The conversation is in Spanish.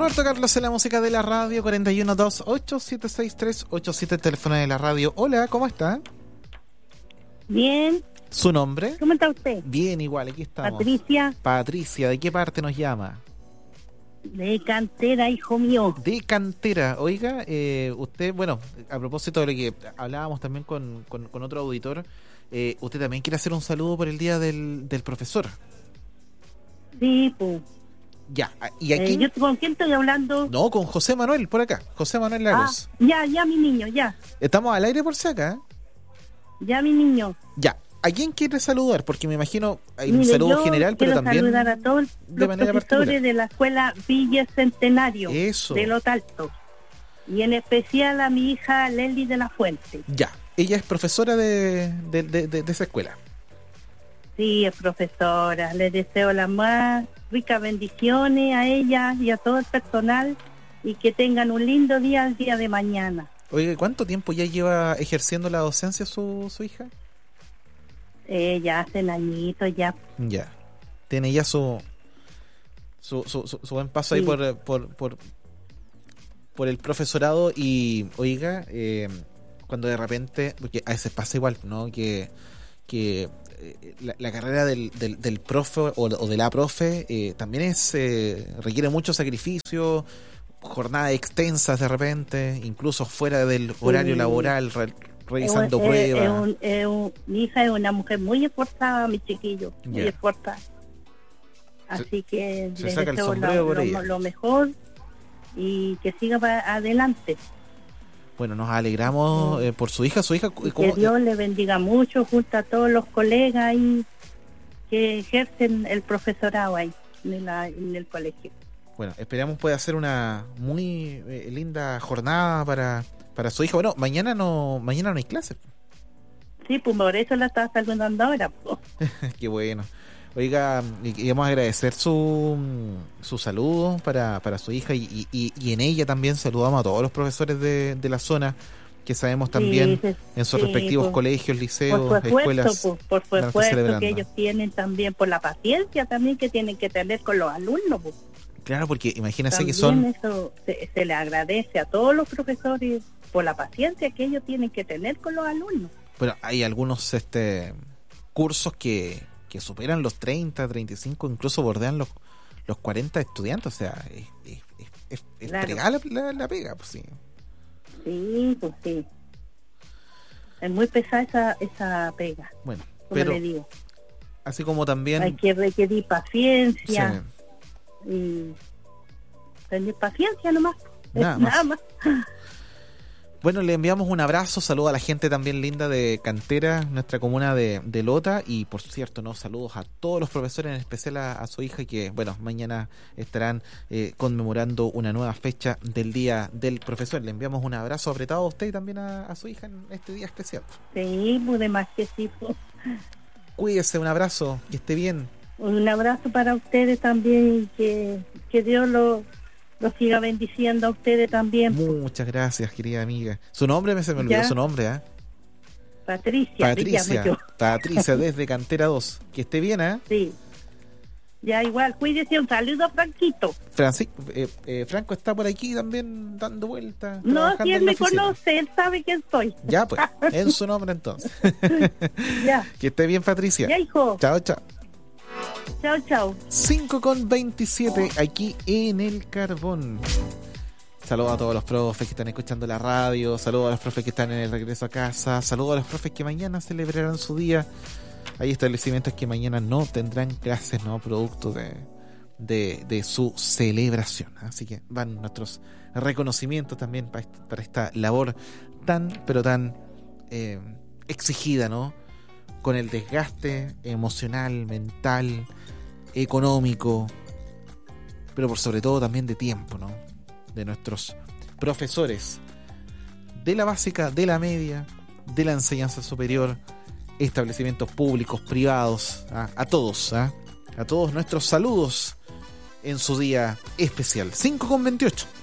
Roberto Carlos en la música de la radio, 412-8763-87, teléfono de la radio. Hola, ¿cómo está? Bien. ¿Su nombre? ¿Cómo está usted? Bien, igual, aquí estamos. Patricia. Patricia, ¿de qué parte nos llama? De Cantera, hijo mío. De Cantera. Oiga, usted, bueno, a propósito de lo que hablábamos también con otro auditor, usted también quiere hacer un saludo por el día del profesor. Sí, pues. Ya, y aquí... ¿Con quién estoy hablando? No, con José Manuel, por acá. José Manuel Lagos. Ya, mi niño, ya. Estamos al aire por si acá. Ya, mi niño. Ya. ¿A quién quiere saludar? Porque me imagino hay un Mire, saludo general, pero también saludar a todos los profesores de la escuela Villa Centenario. Eso. De Los Altos. Y en especial a mi hija Lely de la Fuente. Ya. Ella es profesora de esa escuela. Sí, es profesora. Le deseo las más ricas bendiciones a ella y a todo el personal y que tengan un lindo día el día de mañana. Oye, ¿cuánto tiempo ya lleva ejerciendo la docencia su hija? Ya hace añitos ya. Ya. Tiene ya su buen paso ahí por el profesorado. Y oiga, cuando de repente, porque a veces pasa igual, ¿no? Que la carrera del profe o de la profe también requiere mucho sacrificio, jornadas extensas de repente, incluso fuera del horario laboral, revisando pruebas. Mi hija es una mujer muy esforzada, mi chiquillo, muy esforzada. Así que se les saca el deseo sombrero por ella. lo mejor y que siga para adelante. Bueno, nos alegramos por su hija. Que Dios le bendiga mucho junto a todos los colegas ahí que ejercen el profesorado ahí en el colegio. Bueno, esperamos pueda ser una muy linda jornada para su hija. Bueno, mañana no hay clases. Sí, pues por eso la estaba saludando ahora. Qué bueno. Oiga, queríamos agradecer su saludo para su hija y en ella también saludamos a todos los profesores de la zona que sabemos también en sus respectivos colegios, liceos, escuelas. Por su esfuerzo que ellos tienen también, por la paciencia también que tienen que tener con los alumnos. Pues. Claro, porque imagínense también que son... eso se le agradece a todos los profesores por la paciencia que ellos tienen que tener con los alumnos. Bueno, hay algunos cursos que superan los 30, 35, incluso bordean los 40 estudiantes, o sea, es claro. Fregar la pega, pues sí. Sí, pues sí. Es muy pesada esa pega. Bueno, como pero le digo. Así como también... Hay que requerir paciencia. Sí. Y tener paciencia nomás. Nada más. Bueno, le enviamos un abrazo, saludo a la gente también linda de Cantera, nuestra comuna de Lota, y por cierto, saludos a todos los profesores, en especial a su hija, que bueno, mañana estarán conmemorando una nueva fecha del Día del Profesor. Le enviamos un abrazo apretado a usted y también a su hija en este día especial. Sí, muy de más que sí. Cuídese, un abrazo, que esté bien. Un abrazo para ustedes también y que Dios lo siga bendiciendo a ustedes también. Muchas gracias, querida amiga. Su nombre, se me olvidó su nombre, ¿eh? Patricia, desde Cantera 2. Que esté bien, ¿eh? Sí. Ya igual, cuídese, un saludo a Franquito. Franco está por aquí también dando vueltas. No, si él me conoce, él sabe quién soy. Ya, pues, en su nombre entonces. Ya. Que esté bien, Patricia. Ya, hijo. Chao, chao. Chao. 5:27 aquí en El Carbón. Saludos a todos los profes que están escuchando la radio. Saludos a los profes que están en el regreso a casa. Saludos a los profes que mañana celebrarán su día. Hay establecimientos que mañana no tendrán clases, ¿no? Producto de su celebración. Así que van nuestros reconocimientos también para esta labor tan exigida, ¿no? Con el desgaste emocional, mental, económico, pero por sobre todo también de tiempo, ¿no? De nuestros profesores de la básica, de la media, de la enseñanza superior, establecimientos públicos, privados, a todos nuestros saludos en su día especial. 5:28.